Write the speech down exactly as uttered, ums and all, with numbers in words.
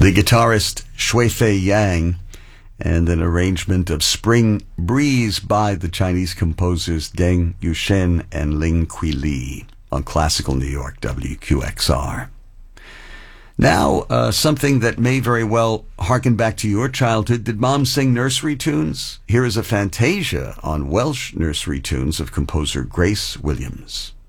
The guitarist Shui Fei Yang, and an arrangement of Spring Breeze by the Chinese composers Deng Yushen and Ling Kui Li on Classical New York W Q X R. Now, uh, something that may very well harken back to your childhood. Did Mom sing nursery tunes? Here is a fantasia on Welsh nursery tunes of composer Grace Williams.